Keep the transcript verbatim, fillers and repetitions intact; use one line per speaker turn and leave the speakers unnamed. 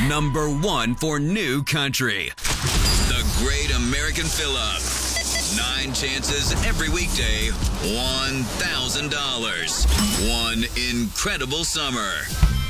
Number one for new country. The Great American Fill-Up. Nine chances every weekday. one thousand dollars. One incredible summer.